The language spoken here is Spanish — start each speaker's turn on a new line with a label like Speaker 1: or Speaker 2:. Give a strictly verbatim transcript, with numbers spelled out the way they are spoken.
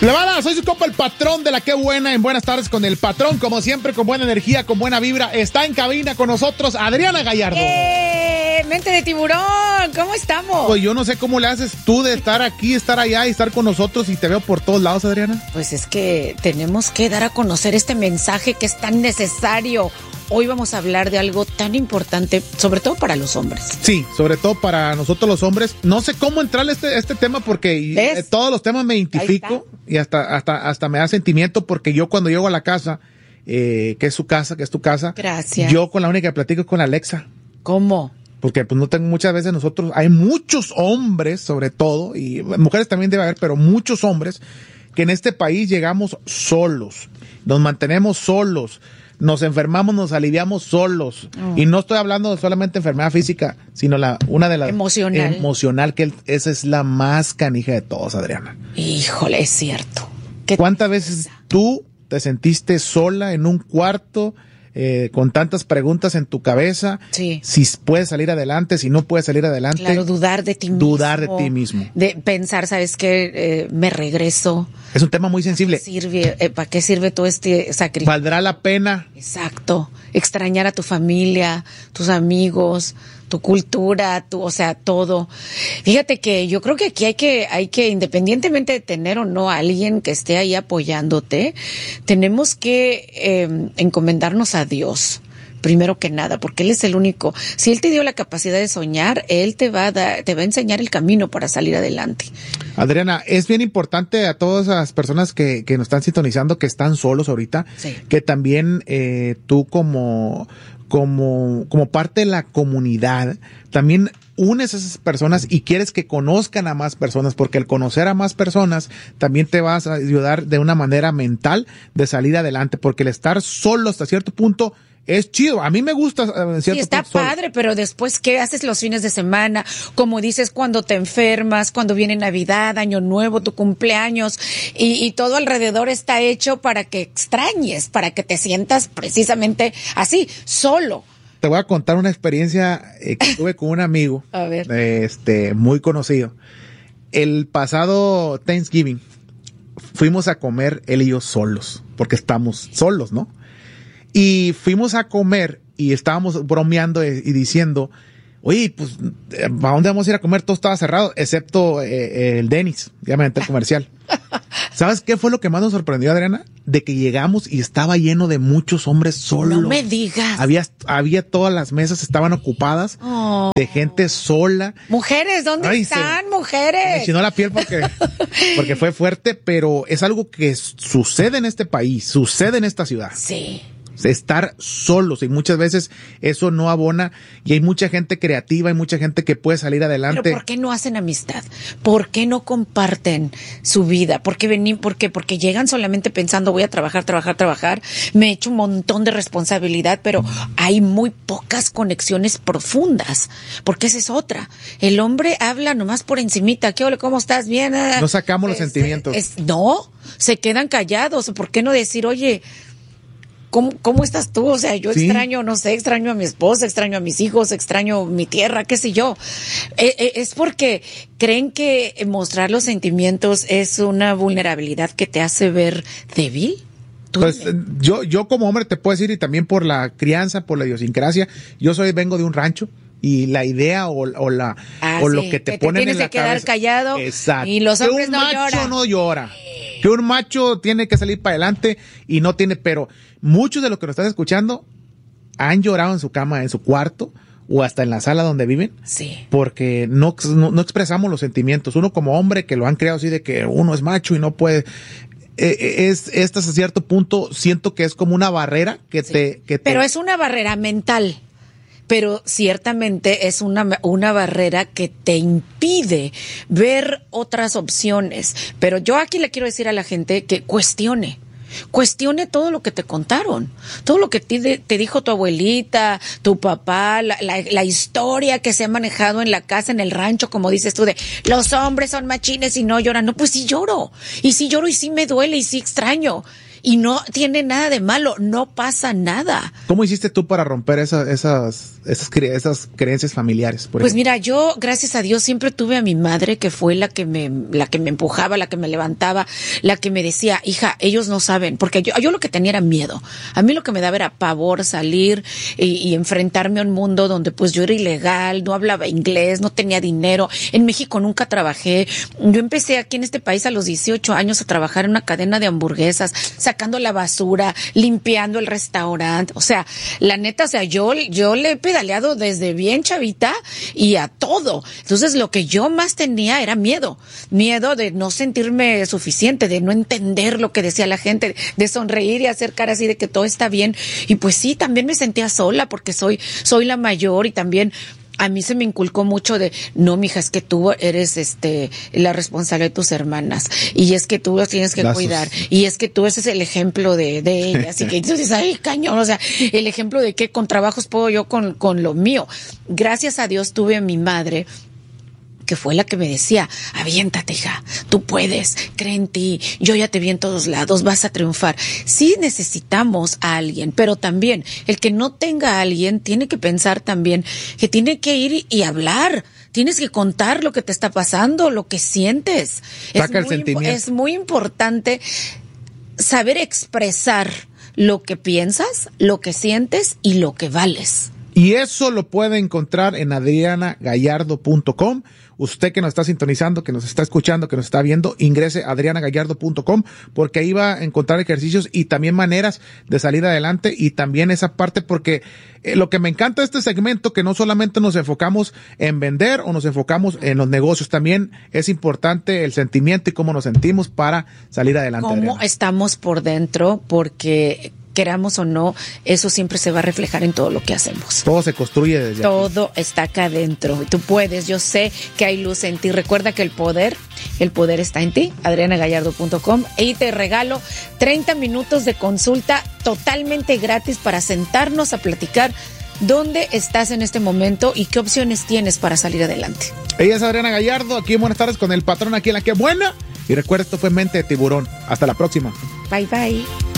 Speaker 1: Levada, soy su compa el patrón de la Qué Buena en Buenas Tardes con el patrón, como siempre, con buena energía, con buena vibra. Está en cabina con nosotros Adriana Gallardo.
Speaker 2: ¡Eh! ¡Mente de tiburón! ¿Cómo estamos?
Speaker 1: Pues yo no sé cómo le haces tú de estar aquí, estar allá y estar con nosotros y te veo por todos lados, Adriana.
Speaker 2: Pues es que tenemos que dar a conocer este mensaje que es tan necesario. Hoy vamos a hablar de algo tan importante, sobre todo para los hombres.
Speaker 1: Sí, sobre todo para nosotros los hombres. No sé cómo entrarle a este, este tema porque eh, todos los temas me identifico y hasta, hasta, hasta me da sentimiento porque yo cuando llego a la casa, eh, que es su casa, que es tu casa.
Speaker 2: Gracias.
Speaker 1: Yo con la única que platico es con Alexa.
Speaker 2: ¿Cómo?
Speaker 1: Porque pues no tengo muchas veces nosotros, hay muchos hombres sobre todo, y mujeres también debe haber, pero muchos hombres que en este país llegamos solos, nos mantenemos solos. Nos enfermamos, nos aliviamos solos. Oh. Y no estoy hablando solamente de enfermedad física, sino la una de las...
Speaker 2: Emocional.
Speaker 1: Emocional, que esa es la más canija de todos, Adriana.
Speaker 2: Híjole, es cierto.
Speaker 1: ¿Cuántas veces tú te sentiste sola en un cuarto eh, con tantas preguntas en tu cabeza?
Speaker 2: Sí.
Speaker 1: Si puedes salir adelante, si no puedes salir adelante.
Speaker 2: Claro, dudar de ti mismo.
Speaker 1: Dudar de ti mismo.
Speaker 2: De pensar, ¿sabes qué? Eh, me regreso.
Speaker 1: Es un tema muy sensible.
Speaker 2: ¿Para qué sirve, eh, ¿para qué sirve todo este sacrificio?
Speaker 1: ¿Valdrá la pena?
Speaker 2: Exacto. Extrañar a tu familia, tus amigos, tu cultura, tu, o sea, todo. Fíjate que yo creo que aquí hay que, hay que, independientemente de tener o no a alguien que esté ahí apoyándote, tenemos que eh, encomendarnos a Dios. Primero que nada, porque Él es el único. Si Él te dio la capacidad de soñar, Él te va a dar, te va a enseñar el camino para salir adelante.
Speaker 1: Adriana, es bien importante a todas las personas que, que nos están sintonizando, que están solos ahorita,
Speaker 2: sí.
Speaker 1: que también eh, tú como, como, como parte de la comunidad, también unes a esas personas y quieres que conozcan a más personas, porque el conocer a más personas también te vas a ayudar de una manera mental de salir adelante, porque el estar solo hasta cierto punto es chido, a mí me gusta. En
Speaker 2: sí, está padre, pero después, ¿qué haces los fines de semana? Como dices, cuando te enfermas, cuando viene Navidad, Año Nuevo, tu cumpleaños, y, y todo alrededor está hecho para que extrañes, para que te sientas precisamente así, solo.
Speaker 1: Te voy a contar una experiencia eh, que tuve con un amigo,
Speaker 2: a ver.
Speaker 1: este, muy conocido. El pasado Thanksgiving fuimos a comer él y yo solos, porque estamos solos, ¿no? Y fuimos a comer y estábamos bromeando y diciendo, oye, pues, ¿a dónde vamos a ir a comer? Todo estaba cerrado, excepto eh, el Denny's, ya me metí el comercial. ¿Sabes qué fue lo que más nos sorprendió, Adriana? De que llegamos y estaba lleno de muchos hombres solos.
Speaker 2: No me digas.
Speaker 1: Había, había todas las mesas estaban ocupadas oh. de gente sola.
Speaker 2: Mujeres, ¿dónde Ay, están, se, mujeres?
Speaker 1: Me chinó la piel porque, porque fue fuerte, pero es algo que sucede en este país, sucede en esta ciudad.
Speaker 2: Sí.
Speaker 1: Estar solos y muchas veces eso no abona y hay mucha gente creativa, hay mucha gente que puede salir adelante.
Speaker 2: Pero ¿por qué no hacen amistad? ¿Por qué no comparten su vida? ¿Por qué venir? ¿Por qué? Porque llegan solamente pensando voy a trabajar, trabajar, trabajar, me he hecho un montón de responsabilidad, pero hay muy pocas conexiones profundas, porque esa es otra. El hombre habla nomás por encimita, ¿qué hola, cómo estás? Bien.
Speaker 1: No sacamos los es, sentimientos.
Speaker 2: Es, no, se quedan callados. ¿Por qué no decir, oye, ¿Cómo, ¿Cómo estás tú? O sea, yo sí. extraño, no sé, extraño a mi esposa, extraño a mis hijos, extraño mi tierra, qué sé yo. Eh, es porque creen que mostrar los sentimientos es una vulnerabilidad que te hace ver débil.
Speaker 1: Pues yo, yo como hombre te puedo decir, y también por la crianza, por la idiosincrasia, yo soy, vengo de un rancho. Y la idea o, o la
Speaker 2: ah,
Speaker 1: o
Speaker 2: sí,
Speaker 1: lo que te
Speaker 2: que
Speaker 1: ponen
Speaker 2: te
Speaker 1: en la
Speaker 2: que quedar
Speaker 1: cabeza.
Speaker 2: Callado.
Speaker 1: Exacto.
Speaker 2: Y los hombres
Speaker 1: que un
Speaker 2: no
Speaker 1: macho
Speaker 2: lloran.
Speaker 1: no llora. Que un macho tiene que salir para adelante y no tiene, pero muchos de los que nos están escuchando han llorado en su cama, en su cuarto o hasta en la sala donde viven.
Speaker 2: Sí.
Speaker 1: Porque no, no, no expresamos los sentimientos. Uno como hombre que lo han creado así de que uno es macho y no puede. Eh, es, este hasta cierto punto siento que es como una barrera que, sí. te, que te.
Speaker 2: Pero es una barrera mental. Pero ciertamente es una, una barrera que te impide ver otras opciones. Pero yo aquí le quiero decir a la gente que cuestione. Cuestione todo lo que te contaron, todo lo que te, te dijo tu abuelita, tu papá, la, la, la historia que se ha manejado en la casa, en el rancho, como dices tú, de los hombres son machines y no lloran. No, pues sí lloro, y sí lloro y sí me duele y sí extraño. Y no tiene nada de malo, no pasa nada.
Speaker 1: ¿Cómo hiciste tú para romper esas, esas, esas, cre- esas creencias familiares? Por
Speaker 2: Pues
Speaker 1: ejemplo?
Speaker 2: mira, yo, gracias a Dios, siempre tuve a mi madre, que fue la que me, la que me empujaba, la que me levantaba, la que me decía, hija, ellos no saben, porque yo, yo lo que tenía era miedo. A mí lo que me daba era pavor salir y, y enfrentarme a un mundo donde pues yo era ilegal, no hablaba inglés, no tenía dinero. En México nunca trabajé. Yo empecé aquí en este país a los dieciocho años a trabajar en una cadena de hamburguesas, sacando la basura, limpiando el restaurante. O sea, la neta, o sea, yo, yo le he pedaleado desde bien chavita y a todo. Entonces, lo que yo más tenía era miedo. Miedo de no sentirme suficiente, de no entender lo que decía la gente, de sonreír y hacer cara así de que todo está bien. Y pues sí, también me sentía sola porque soy, soy la mayor y también a mí se me inculcó mucho de, no, mija, es que tú eres este la responsable de tus hermanas y es que tú las tienes que
Speaker 1: Lazos.
Speaker 2: cuidar y es que tú ese es el ejemplo de, de ellas y que entonces, ay, cañón, o sea, el ejemplo de que con trabajos puedo yo con, con lo mío. Gracias a Dios tuve a mi madre, que fue la que me decía, aviéntate, hija, tú puedes, cree en ti, yo ya te vi en todos lados, vas a triunfar. Sí necesitamos a alguien, pero también el que no tenga a alguien tiene que pensar también que tiene que ir y, y hablar, tienes que contar lo que te está pasando, lo que sientes.
Speaker 1: Saca el
Speaker 2: muy,
Speaker 1: sentimiento.
Speaker 2: Es muy importante saber expresar lo que piensas, lo que sientes y lo que vales.
Speaker 1: Y eso lo puede encontrar en adriana gallardo punto com. Usted que nos está sintonizando, que nos está escuchando, que nos está viendo, ingrese a adriana gallardo punto com porque ahí va a encontrar ejercicios y también maneras de salir adelante y también esa parte porque eh, lo que me encanta de este segmento que no solamente nos enfocamos en vender o nos enfocamos en los negocios, también es importante el sentimiento y cómo nos sentimos para salir adelante.
Speaker 2: Cómo
Speaker 1: Adriana.
Speaker 2: estamos por dentro, porque queramos o no, eso siempre se va a reflejar en todo lo que hacemos.
Speaker 1: Todo se construye desde aquí.
Speaker 2: Todo está acá adentro. Y tú puedes, yo sé que hay luz en ti. Recuerda que el poder, el poder está en ti, adriana gallardo punto com. Y te regalo treinta minutos de consulta totalmente gratis para sentarnos a platicar dónde estás en este momento y qué opciones tienes para salir adelante.
Speaker 1: Ella es Adriana Gallardo, aquí en Buenas Tardes con el patrón aquí en La Que Buena. Y recuerda, esto fue Mente de Tiburón. Hasta la próxima.
Speaker 2: Bye, bye.